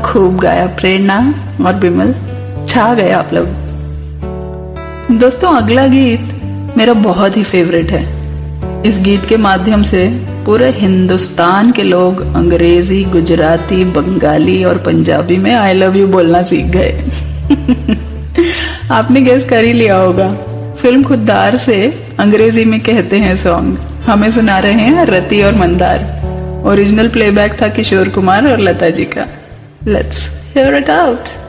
खूब गाया प्रेरणा और बिमल, छा गए आप लोग। दोस्तों अगला गीत मेरा बहुत ही फेवरेट है। इस गीत के माध्यम से पूरे हिंदुस्तान के लोग अंग्रेजी, गुजराती, बंगाली और पंजाबी में आई लव यू बोलना सीख गए। आपने गेस कर ही लिया होगा, फिल्म खुद्दार से अंग्रेजी में कहते हैं सॉन्ग। हमें सुना रहे हैं रति और मंदार। ओरिजिनल प्लेबैक था किशोर कुमार और लता जी का। Let's hear it out.